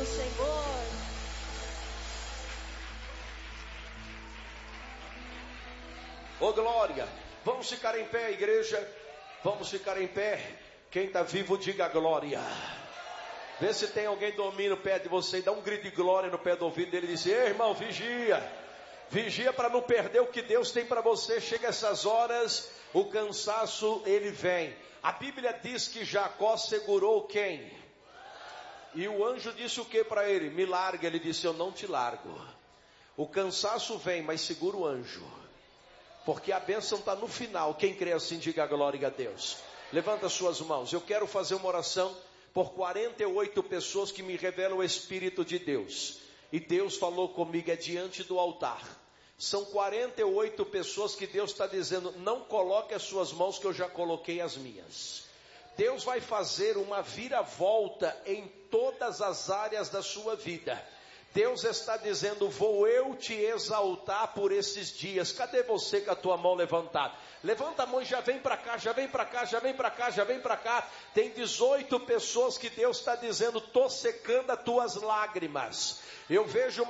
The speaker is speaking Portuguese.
Senhor. Ô glória, vamos ficar em pé, igreja, vamos ficar em pé. Quem está vivo, diga glória. Vê se tem alguém dormindo perto de você e dá um grito de glória no pé do ouvido dele e diz: ei, irmão, vigia. Vigia para não perder o que Deus tem para você. Chega essas horas, o cansaço ele vem. A Bíblia diz que Jacó segurou quem? E o anjo disse o que para ele? Me larga. Ele disse: eu não te largo. O cansaço vem, mas segura o anjo, porque a bênção está no final. Quem crê assim, diga glória a Deus. Levanta suas mãos. Eu quero fazer uma oração por 48 pessoas que me revelam o Espírito de Deus. E Deus falou comigo, é diante do altar. São 48 pessoas que Deus está dizendo: não coloque as suas mãos que eu já coloquei as minhas. Deus vai fazer uma viravolta em todas as áreas da sua vida. Deus está dizendo: vou eu te exaltar por esses dias. Cadê você com a tua mão levantada? Levanta a mão e já vem para cá, já vem para cá, já vem para cá, já vem para cá. Tem 18 pessoas que Deus está dizendo: estou secando as tuas lágrimas. Eu vejo